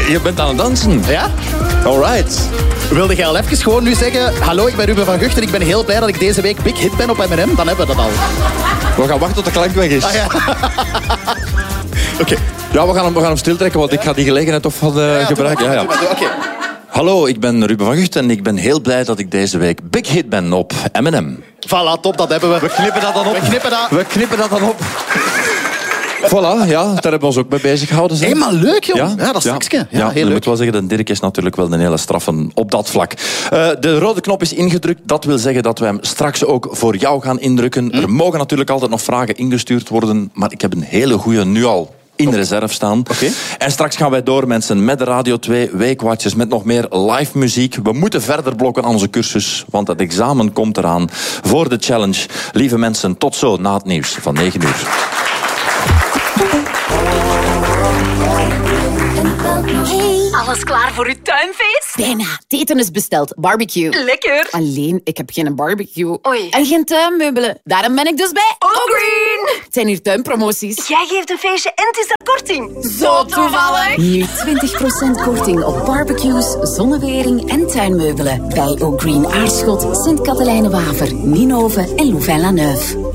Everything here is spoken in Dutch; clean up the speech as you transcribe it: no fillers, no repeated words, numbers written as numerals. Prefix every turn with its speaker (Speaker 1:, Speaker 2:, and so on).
Speaker 1: Je bent aan het dansen.
Speaker 2: Ja?
Speaker 1: Alright.
Speaker 2: Wilde jij al even gewoon nu zeggen... Hallo, ik ben Ruben van Gucht en ik ben heel blij dat ik deze week big hit ben op M&M. Dan hebben we dat al.
Speaker 1: We gaan wachten tot de klank weg is.
Speaker 2: Ah, ja. Oké.
Speaker 1: Ja, we gaan hem stiltrekken, want ik ga die gelegenheid toch van gebruiken. Ja.
Speaker 2: Oké.
Speaker 1: Hallo, ik ben Ruben van Gucht en ik ben heel blij dat ik deze week big hit ben op M&M.
Speaker 2: Voilà, top, dat hebben we.
Speaker 1: We knippen dat dan op. We knippen dat dan op. Voilà, ja, daar hebben we ons ook mee bezig gehouden.
Speaker 2: Helemaal leuk, joh. Ja, dat stukje. Ja, heel
Speaker 1: ik
Speaker 2: leuk.
Speaker 1: moet wel zeggen, de Dirk is natuurlijk wel een hele straffen op dat vlak. De rode knop is ingedrukt. Dat wil zeggen dat we hem straks ook voor jou gaan indrukken. Er mogen natuurlijk altijd nog vragen ingestuurd worden, maar ik heb een hele goeie nu al in reserve staan.
Speaker 2: Okay.
Speaker 1: En straks gaan wij door, mensen, met de Radio 2 weekwatches, met nog meer live muziek. We moeten verder blokken aan onze cursus, want het examen komt eraan voor de challenge. Lieve mensen, tot zo na het nieuws van 9 uur.
Speaker 3: Alles klaar voor uw tuinfeest?
Speaker 4: Bijna. Het eten is besteld. Barbecue.
Speaker 3: Lekker.
Speaker 4: Alleen, ik heb geen barbecue.
Speaker 3: Oei.
Speaker 4: En geen tuinmeubelen. Daarom ben ik dus bij
Speaker 3: Green.
Speaker 4: Het zijn hier tuinpromoties.
Speaker 3: Jij geeft een feestje en het is een korting.
Speaker 4: Zo toevallig. Nu 20% korting op barbecues, zonnewering en tuinmeubelen. Bij O'Green Aarschot, Sint-Katelijne-Waver, Ninove en Louvain-la-Neuve.